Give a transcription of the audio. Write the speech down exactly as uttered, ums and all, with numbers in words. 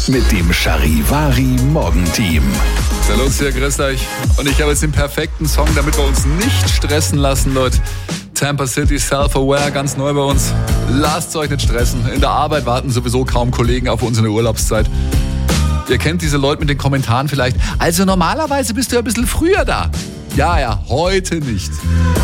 mit dem Charivari Morgenteam. Servus hier, grüßt euch. Und ich habe jetzt den perfekten Song, damit wir uns nicht stressen lassen, Leute. Tampa City, Self-Aware, ganz neu bei uns. Lasst euch nicht stressen. In der Arbeit warten sowieso kaum Kollegen auf uns in der Urlaubszeit. Ihr kennt diese Leute mit den Kommentaren vielleicht. Also normalerweise bist du ja ein bisschen früher da. Ja, ja, heute nicht.